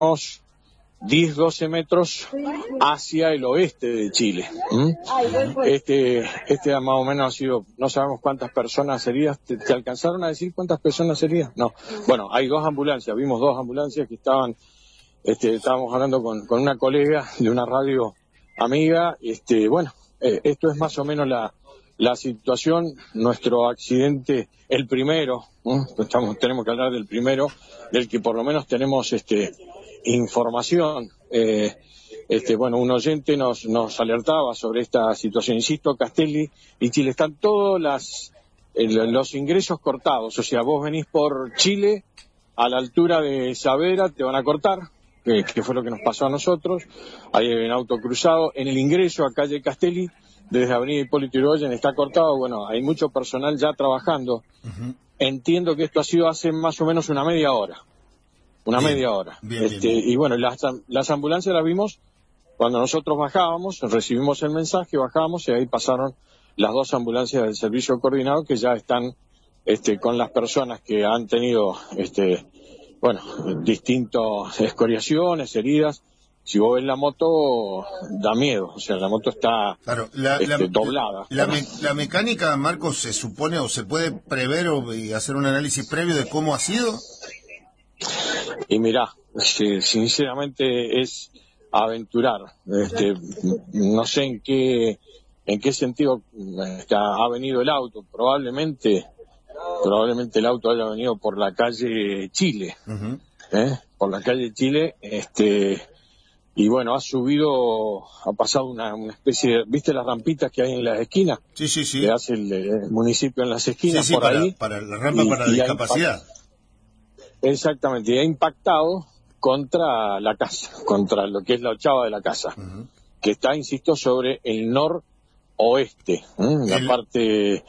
10-12 metros hacia el oeste de Chile. Este más o menos ha sido, no sabemos cuántas personas heridas. ¿Te alcanzaron a decir cuántas personas heridas? No. Bueno, hay 2 ambulancias, vimos 2 ambulancias que estábamos hablando con una colega de una radio amiga. Bueno, esto es más o menos la situación. Nuestro accidente, el primero, tenemos que hablar del primero, del que por lo menos tenemos información. Bueno, un oyente nos alertaba sobre esta situación. Insisto, Castelli y Chile están todos los ingresos cortados. O sea, vos venís por Chile, a la altura de Saavedra te van a cortar, que fue lo que nos pasó a nosotros. Hay un auto cruzado. En el ingreso a calle Castelli, desde Avenida Hipólito Yrigoyen, está cortado. Bueno, hay mucho personal ya trabajando. Entiendo que esto ha sido hace más o menos una media hora. Bien. Y bueno, las ambulancias las vimos cuando nosotros bajábamos, recibimos el mensaje, bajamos y ahí pasaron las 2 ambulancias del servicio coordinado que ya están con las personas que han tenido distintas escoriaciones, heridas. Si vos ves la moto, da miedo. O sea, la moto está doblada. La mecánica, Marcos, se supone o se puede prever y hacer un análisis previo de cómo ha sido. Y mirá, sinceramente es aventurar. No sé en qué sentido ha venido el auto. Probablemente el auto haya venido por la calle Chile. Por la calle Chile. Y bueno, ha pasado una especie de, ¿viste las rampitas que hay en las esquinas? Sí. Que hace el municipio en las esquinas, sí, por ahí. Para la rampa para la discapacidad. Exactamente, y ha impactado contra la casa, contra lo que es la ochava de la casa, que está, insisto, sobre el noroeste, la parte,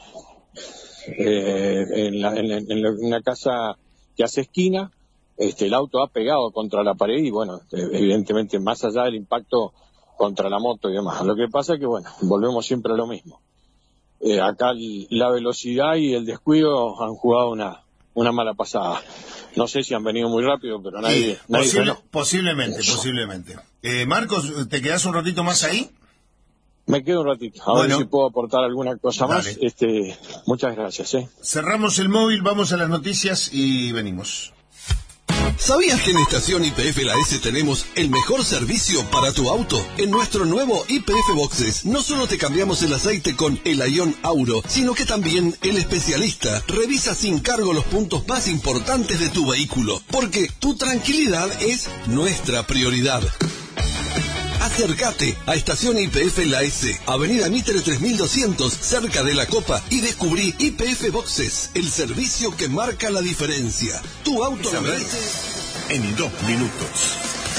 en una casa que hace esquina. El auto ha pegado contra la pared y bueno, evidentemente más allá del impacto contra la moto y demás. Lo que pasa es que bueno, volvemos siempre a lo mismo. Acá la velocidad y el descuido han jugado una mala pasada. No sé si han venido muy rápido, pero nadie posiblemente. Marcos, ¿te quedás un ratito más ahí? Me quedo un ratito, a ver si puedo aportar alguna cosa más. Muchas gracias. Cerramos el móvil, vamos a las noticias y venimos. ¿Sabías que en Estación YPF La S tenemos el mejor servicio para tu auto? En nuestro nuevo YPF Boxes no solo te cambiamos el aceite con el Ion Auro, sino que también el especialista revisa sin cargo los puntos más importantes de tu vehículo, porque tu tranquilidad es nuestra prioridad. Acércate a Estación YPF La S, Avenida Mitre 3200, cerca de La Copa, y descubrí YPF Boxes, el servicio que marca la diferencia. Tu auto lo merece en 2 minutos.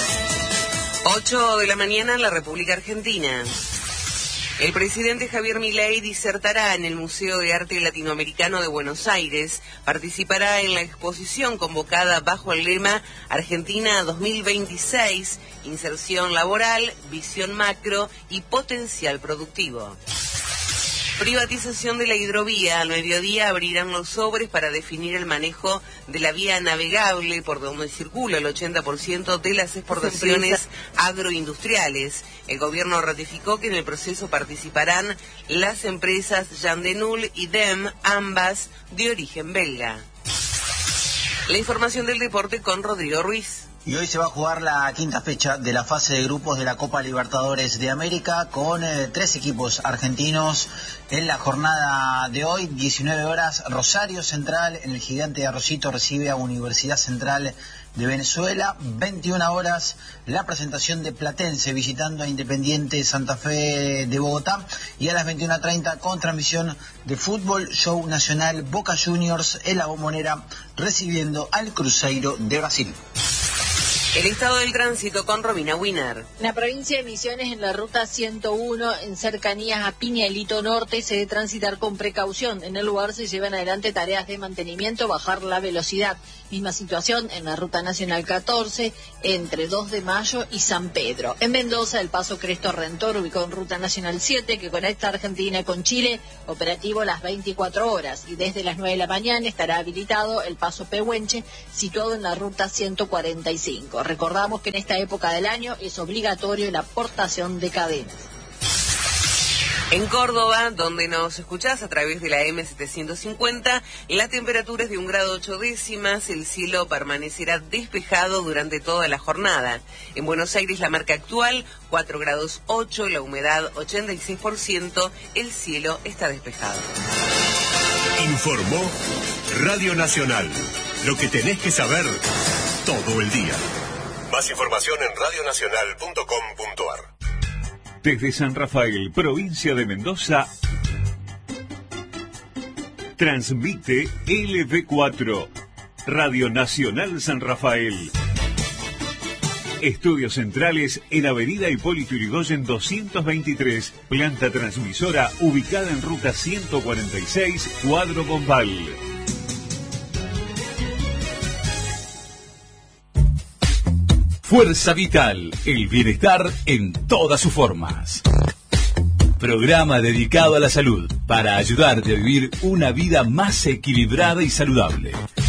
8 de la mañana en la República Argentina. El presidente Javier Milei disertará en el Museo de Arte Latinoamericano de Buenos Aires. Participará en la exposición convocada bajo el lema Argentina 2026, inserción laboral, visión macro y potencial productivo. Privatización de la hidrovía. Al mediodía abrirán los sobres para definir el manejo de la vía navegable por donde circula el 80% de las exportaciones agroindustriales. El gobierno ratificó que en el proceso participarán las empresas Yandenul y DEM, ambas de origen belga. La información del deporte con Rodrigo Ruiz. Y hoy se va a jugar la quinta fecha de la fase de grupos de la Copa Libertadores de América con 3 equipos argentinos. En la jornada de hoy, 19 horas, Rosario Central en el Gigante de Arroyito recibe a Universidad Central de Venezuela. 21 horas, la presentación de Platense visitando a Independiente Santa Fe de Bogotá. Y a las 21:30 con transmisión de Fútbol Show Nacional, Boca Juniors en la Bombonera recibiendo al Cruzeiro de Brasil. El estado del tránsito con Romina Wiener. En la provincia de Misiones, en la ruta 101, en cercanías a Piñalito Norte, se debe transitar con precaución. En el lugar se llevan adelante tareas de mantenimiento, bajar la velocidad. Misma situación en la ruta nacional 14, entre 2 de Mayo y San Pedro. En Mendoza, el paso Cristo Redentor, ubicado en ruta nacional 7, que conecta Argentina con Chile, operativo las 24 horas. Y desde las 9 de la mañana estará habilitado el paso Pehuenche, situado en la ruta 145. Recordamos que en esta época del año es obligatorio la portación de cadenas. En Córdoba, donde nos escuchás a través de la M750, la temperatura es de 1 grado 8 décimas, el cielo permanecerá despejado durante toda la jornada. En Buenos Aires la marca actual, 4 grados 8, la humedad 86%, el cielo está despejado. Informó Radio Nacional, lo que tenés que saber todo el día. Más información en radionacional.com.ar. Desde San Rafael, provincia de Mendoza, transmite LV4, Radio Nacional San Rafael. Estudios centrales en Avenida Hipólito Yrigoyen 223, planta transmisora ubicada en ruta 146, Cuadro Bombal. Fuerza Vital, el bienestar en todas sus formas. Programa dedicado a la salud para ayudarte a vivir una vida más equilibrada y saludable.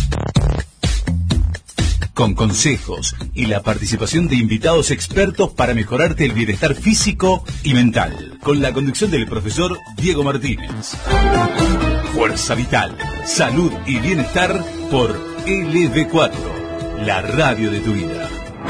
Con consejos y la participación de invitados expertos para mejorarte el bienestar físico y mental. Con la conducción del profesor Diego Martínez. Fuerza Vital, salud y bienestar por LV4, la radio de tu vida.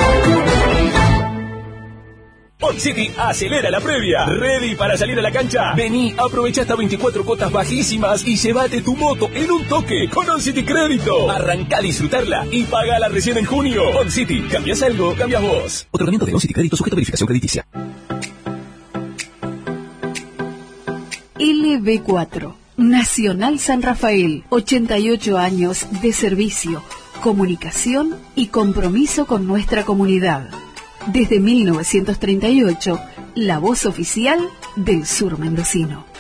Port City acelera la previa. ¿Ready para salir a la cancha? Vení, aprovecha hasta 24 cuotas bajísimas y llévate tu moto en un toque con On City Crédito. Arrancá a disfrutarla y pagala recién en junio. On City, cambias algo, cambias vos. Otorgamiento de On City Crédito sujeto a verificación crediticia. LV4, Nacional San Rafael, 88 años de servicio, comunicación y compromiso con nuestra comunidad. Desde 1938, la voz oficial del sur mendocino.